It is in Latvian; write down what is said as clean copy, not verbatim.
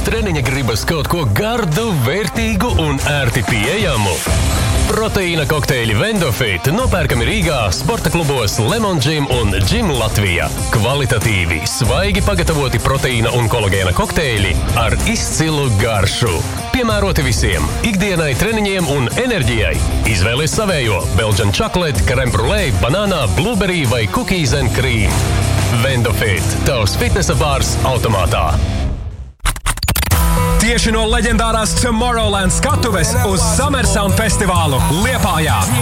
treniņa gribas kaut ko gardu, vērtīgu un ērti pieejamu. Proteīna kokteļi Vendofit nopērkami Rīgā, sporta klubos Lemon Gym un Gym Latvijā. Kvalitatīvi, svaigi pagatavoti proteīna un kolagēna kokteļi ar izcilu garšu. Piemēroti visiem – ikdienai, treniņiem un enerģijai. Izvēlies savējo – Belgian chocolate, crème brûlée, banānā, blueberry vai cookies and cream. Vendofit – tavs fitnesa bārs automātā. Tieši no leģendārās Tomorrowland skatuves uz Summer Sound festivālu Liepājā.